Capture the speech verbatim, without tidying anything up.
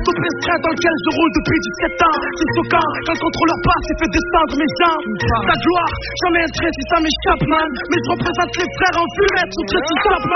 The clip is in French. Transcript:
double stress dans lequel je roule depuis dix-sept ans. C'est choquant quand le contrôleur passe et fait descendre mes jambes. Ta gloire, jamais un trait si ça m'échappe, man. Mais je représente les frères en fumette, sous Jesse Chapman.